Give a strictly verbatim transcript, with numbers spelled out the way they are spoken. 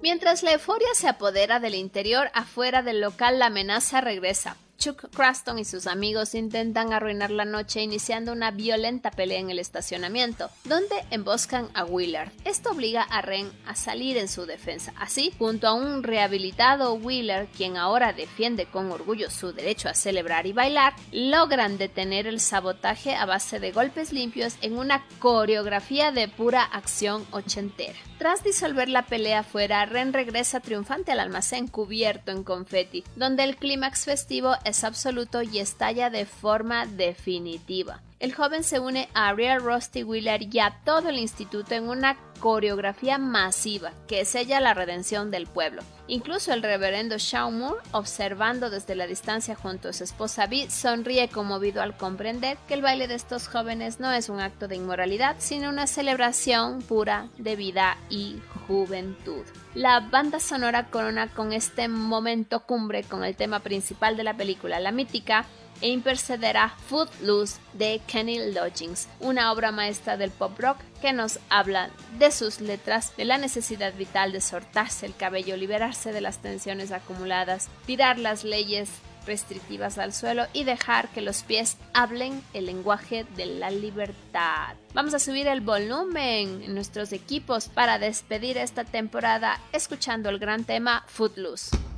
Mientras la euforia se apodera del interior, afuera del local la amenaza regresa. Chuck Craston y sus amigos intentan arruinar la noche iniciando una violenta pelea en el estacionamiento, donde emboscan a Willard. Esto obliga a Ren a salir en su defensa. Así, junto a un rehabilitado Willard, quien ahora defiende con orgullo su derecho a celebrar y bailar, logran detener el sabotaje a base de golpes limpios en una coreografía de pura acción ochentera. Tras disolver la pelea afuera, Ren regresa triunfante al almacén cubierto en confeti, donde el clímax festivo es absoluto y estalla de forma definitiva. El joven se une a Ariel, Rusty, Willard y a todo el instituto en una coreografía masiva que sella la redención del pueblo. Incluso el reverendo Shawn Moore, observando desde la distancia junto a su esposa Vi, sonríe conmovido al comprender que el baile de estos jóvenes no es un acto de inmoralidad, sino una celebración pura de vida y juventud. La banda sonora corona con este momento cumbre con el tema principal de la película, la mítica e impercedera Footloose de Kenny Loggins, una obra maestra del pop rock que nos habla de sus letras, de la necesidad vital de soltarse el cabello, liberarse de las tensiones acumuladas, tirar las leyes restrictivas al suelo y dejar que los pies hablen el lenguaje de la libertad. Vamos a subir el volumen en nuestros equipos para despedir esta temporada escuchando el gran tema Footloose.